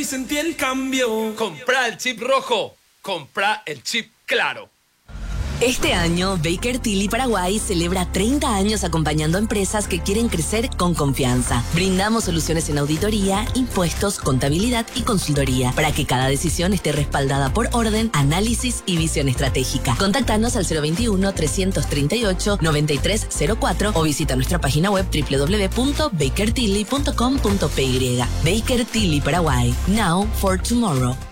Y sentí el cambio. Comprá el chip rojo. Comprá el chip claro. Este año, Baker Tilly Paraguay celebra 30 años acompañando a empresas que quieren crecer con confianza. Brindamos soluciones en auditoría, impuestos, contabilidad y consultoría para que cada decisión esté respaldada por orden, análisis y visión estratégica. Contáctanos al 021-338-9304 o visita nuestra página web www.bakertilly.com.py. Baker Tilly Paraguay. Now for tomorrow.